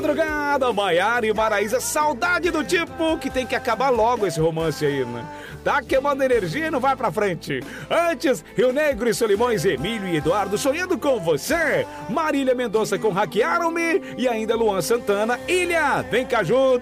madrugada, Maiara e Maraísa, saudade do tipo que tem que acabar logo esse romance aí, né? Tá queimando energia e não vai pra frente. Antes, Rio Negro e Solimões, Emílio e Eduardo sonhando com você. Marília Mendonça com Hackearam-me e ainda Luan Santana, Ilha, vem cá junto.